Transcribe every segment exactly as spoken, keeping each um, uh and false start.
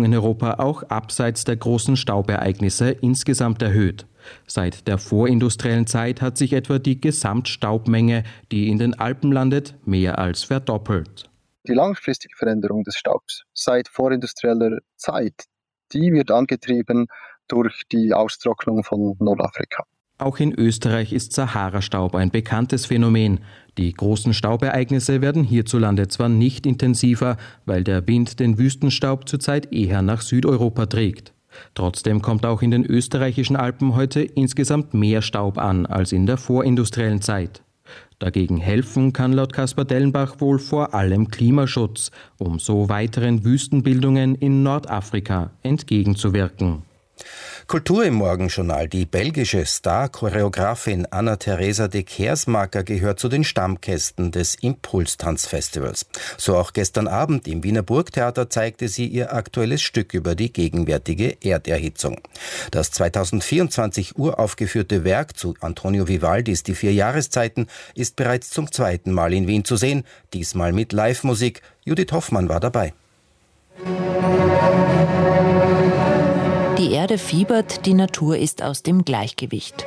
in Europa auch abseits der großen Staubereignisse insgesamt erhöht. Seit der vorindustriellen Zeit hat sich etwa die Gesamtstaubmenge, die in den Alpen landet, mehr als verdoppelt. Die langfristige Veränderung des Staubs seit vorindustrieller Zeit, die wird angetrieben durch die Austrocknung von Nordafrika. Auch in Österreich ist Sahara-Staub ein bekanntes Phänomen. Die großen Staubereignisse werden hierzulande zwar nicht intensiver, weil der Wind den Wüstenstaub zurzeit eher nach Südeuropa trägt. Trotzdem kommt auch in den österreichischen Alpen heute insgesamt mehr Staub an als in der vorindustriellen Zeit. Dagegen helfen kann laut Kaspar Dellenbach wohl vor allem Klimaschutz, um so weiteren Wüstenbildungen in Nordafrika entgegenzuwirken. Kultur im Morgenjournal. Die belgische Star-Choreografin Anna-Theresa de Keersmaeker gehört zu den Stammgästen des Impuls-Tanzfestivals. So auch gestern Abend im Wiener Burgtheater zeigte sie ihr aktuelles Stück über die gegenwärtige Erderhitzung. Das zweitausendvierundzwanzig uraufgeführte Werk zu Antonio Vivaldis Die vier Jahreszeiten ist bereits zum zweiten Mal in Wien zu sehen, diesmal mit Live-Musik. Judith Hoffmann war dabei. Die Erde fiebert, die Natur ist aus dem Gleichgewicht.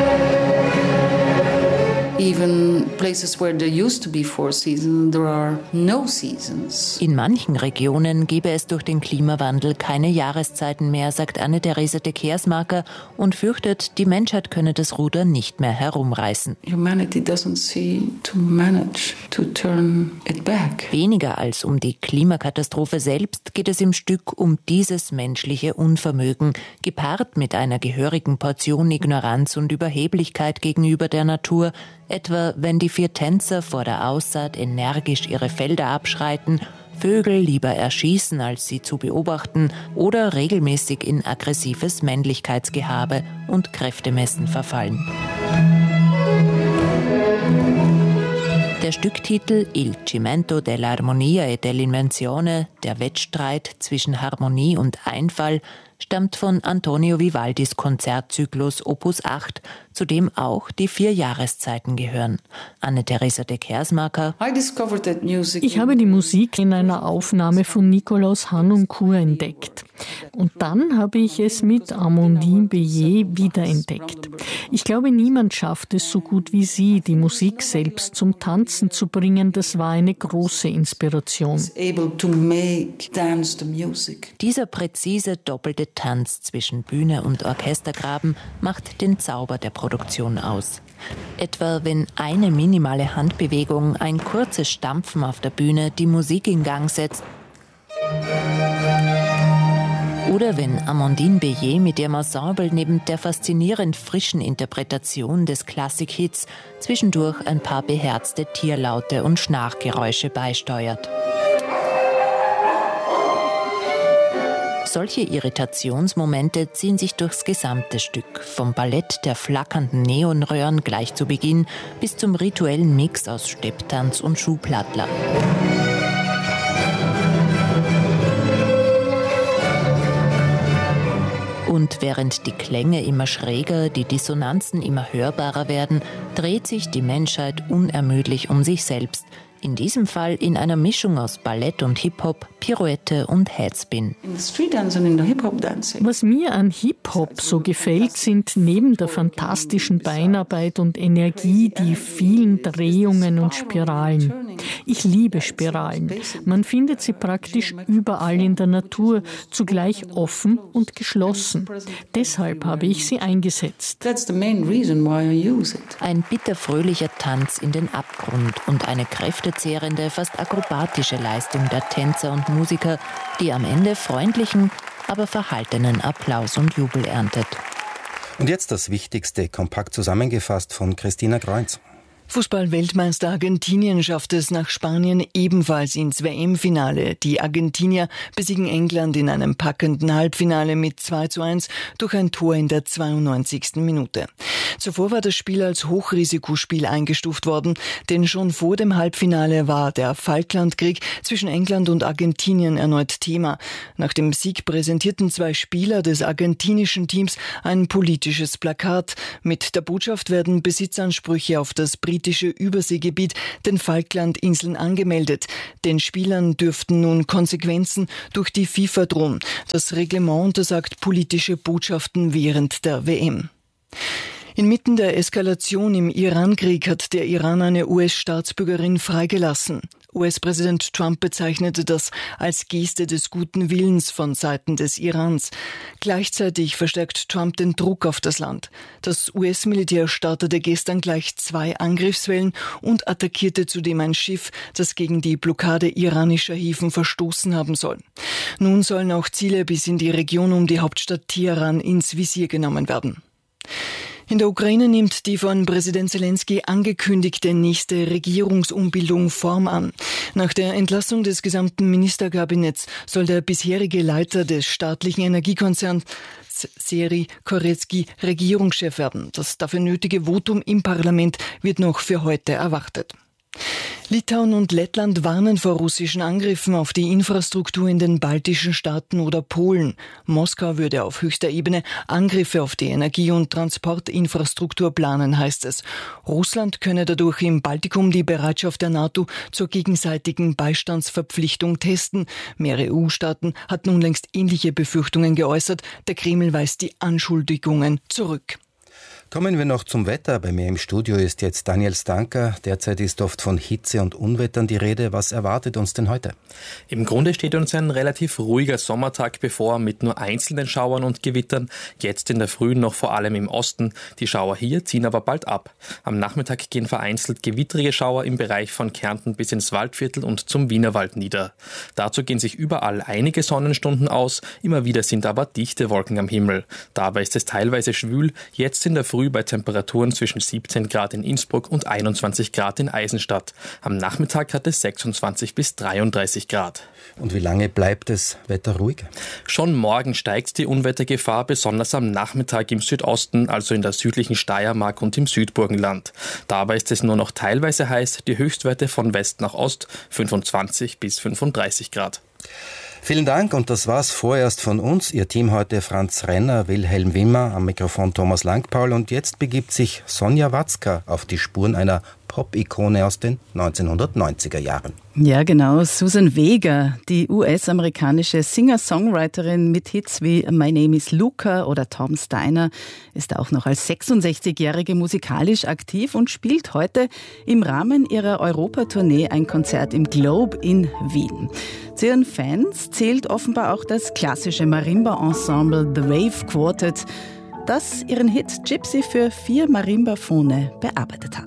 Even places where there used to be four seasons, there are no seasons. In manchen Regionen gebe es durch den Klimawandel keine Jahreszeiten mehr, sagt Anne-Theresa de Keersmaeker und fürchtet, die Menschheit könne das Ruder nicht mehr herumreißen. Humanity doesn't see to manage to turn it back. Weniger als um die Klimakatastrophe selbst geht es im Stück um dieses menschliche Unvermögen, gepaart mit einer gehörigen Portion Ignoranz und Überheblichkeit gegenüber der Natur, etwa wenn die vier Tänzer vor der Aussaat energisch ihre Felder abschreiten, Vögel lieber erschießen, als sie zu beobachten, oder regelmäßig in aggressives Männlichkeitsgehabe und Kräftemessen verfallen. Der Stücktitel Il cimento dell'armonia e dell'invenzione, der Wettstreit zwischen Harmonie und Einfall, stammt von Antonio Vivaldis Konzertzyklus Opus acht, zu dem auch die vier Jahreszeiten gehören. Anne-Theresa de Keersmaeker: Ich habe die Musik in einer Aufnahme von Nikolaus Harnoncourt entdeckt. Und dann habe ich es mit Amandine Bélier wiederentdeckt. Ich glaube, niemand schafft es so gut wie sie, die Musik selbst zum Tanzen zu bringen. Das war eine große Inspiration. Dieser präzise doppelte Tanz zwischen Bühne und Orchestergraben macht den Zauber der Produktion aus. Etwa wenn eine minimale Handbewegung, ein kurzes Stampfen auf der Bühne die Musik in Gang setzt. Oder wenn Amandine Bélier mit ihrem Ensemble neben der faszinierend frischen Interpretation des Klassikhits zwischendurch ein paar beherzte Tierlaute und Schnarchgeräusche beisteuert. Solche Irritationsmomente ziehen sich durchs gesamte Stück, vom Ballett der flackernden Neonröhren gleich zu Beginn bis zum rituellen Mix aus Stepptanz und Schuhplattler. Und während die Klänge immer schräger, die Dissonanzen immer hörbarer werden, dreht sich die Menschheit unermüdlich um sich selbst. In diesem Fall in einer Mischung aus Ballett und Hip-Hop, Pirouette und Headspin. Was mir an Hip-Hop so gefällt, sind neben der fantastischen Beinarbeit und Energie die vielen Drehungen und Spiralen. Ich liebe Spiralen. Man findet sie praktisch überall in der Natur, zugleich offen und geschlossen. Deshalb habe ich sie eingesetzt. Ein bitterfröhlicher Tanz in den Abgrund und eine kräftezehrende, fast akrobatische Leistung der Tänzer und Musiker, die am Ende freundlichen, aber verhaltenen Applaus und Jubel erntet. Und jetzt das Wichtigste, kompakt zusammengefasst von Christina Kreuz. Fußball-Weltmeister Argentinien schafft es nach Spanien ebenfalls ins W M-Finale. Die Argentinier besiegen England in einem packenden Halbfinale mit zwei zu eins durch ein Tor in der zweiundneunzigsten Minute. Zuvor war das Spiel als Hochrisikospiel eingestuft worden, denn schon vor dem Halbfinale war der Falklandkrieg zwischen England und Argentinien erneut Thema. Nach dem Sieg präsentierten zwei Spieler des argentinischen Teams ein politisches Plakat. Mit der Botschaft werden Besitzansprüche auf das britische britische Überseegebiet, den Falklandinseln, angemeldet. Den Spielern dürften nun Konsequenzen durch die FIFA drohen. Das Reglement untersagt politische Botschaften während der W M. Inmitten der Eskalation im Iran-Krieg hat der Iran eine U S-Staatsbürgerin freigelassen. U S-Präsident Trump bezeichnete das als Geste des guten Willens von Seiten des Irans. Gleichzeitig verstärkt Trump den Druck auf das Land. Das U S-Militär startete gestern gleich zwei Angriffswellen und attackierte zudem ein Schiff, das gegen die Blockade iranischer Häfen verstoßen haben soll. Nun sollen auch Ziele bis in die Region um die Hauptstadt Teheran ins Visier genommen werden. In der Ukraine nimmt die von Präsident Zelensky angekündigte nächste Regierungsumbildung Form an. Nach der Entlassung des gesamten Ministerkabinetts soll der bisherige Leiter des staatlichen Energiekonzerns Serhii Koretsky Regierungschef werden. Das dafür nötige Votum im Parlament wird noch für heute erwartet. Litauen und Lettland warnen vor russischen Angriffen auf die Infrastruktur in den baltischen Staaten oder Polen. Moskau würde auf höchster Ebene Angriffe auf die Energie- und Transportinfrastruktur planen, heißt es. Russland könne dadurch im Baltikum die Bereitschaft der NATO zur gegenseitigen Beistandsverpflichtung testen. Mehrere E U-Staaten hatten unlängst ähnliche Befürchtungen geäußert. Der Kreml weist die Anschuldigungen zurück. Kommen wir noch zum Wetter. Bei mir im Studio ist jetzt Daniel Stanker. Derzeit ist oft von Hitze und Unwettern die Rede. Was erwartet uns denn heute? Im Grunde steht uns ein relativ ruhiger Sommertag bevor, mit nur einzelnen Schauern und Gewittern. Jetzt in der Früh noch vor allem im Osten. Die Schauer hier ziehen aber bald ab. Am Nachmittag gehen vereinzelt gewittrige Schauer im Bereich von Kärnten bis ins Waldviertel und zum Wienerwald nieder. Dazu gehen sich überall einige Sonnenstunden aus. Immer wieder sind aber dichte Wolken am Himmel. Dabei ist es teilweise schwül. Jetzt in der Früh bei Temperaturen zwischen siebzehn Grad in Innsbruck und einundzwanzig Grad in Eisenstadt. Am Nachmittag hat es sechsundzwanzig bis dreiunddreißig Grad. Und wie lange bleibt das Wetter ruhig? Schon morgen steigt die Unwettergefahr, besonders am Nachmittag im Südosten, also in der südlichen Steiermark und im Südburgenland. Dabei ist es nur noch teilweise heiß, die Höchstwerte von West nach Ost fünfundzwanzig bis fünfunddreißig Grad. Vielen Dank und das war's vorerst von uns. Ihr Team heute Franz Renner, Wilhelm Wimmer, am Mikrofon Thomas Langpaul und jetzt begibt sich Sonja Watzka auf die Spuren einer Pop-Ikone aus den neunzehnhundertneunziger Jahren. Ja, genau. Susan Vega, die U S-amerikanische Singer-Songwriterin mit Hits wie My Name is Luca oder Tom Steiner, ist auch noch als sechsundsechzigjährige musikalisch aktiv und spielt heute im Rahmen ihrer Europatournee ein Konzert im Globe in Wien. Zu ihren Fans zählt offenbar auch das klassische Marimba-Ensemble The Wave Quartet, das ihren Hit Gypsy für vier Marimbaphone bearbeitet hat.